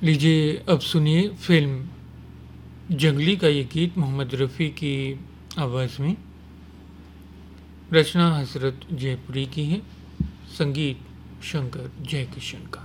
लीजिए अब सुनिए फिल्म जंगली का ये गीत मोहम्मद रफ़ी की आवाज़ में। रचना हसरत जयपुरी की है, संगीत शंकर जयकिशन का।